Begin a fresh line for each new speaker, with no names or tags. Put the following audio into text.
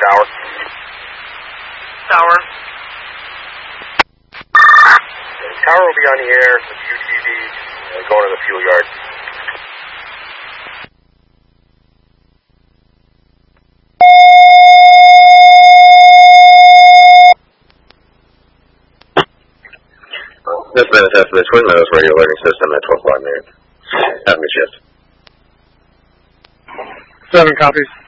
Tower.
Tower.
The tower will be on the air with UTV going to the fuel yard.
This has been a test of the Twin Meadows radio alerting system at 12 o'clock noon. Have a good shift.
7 copies.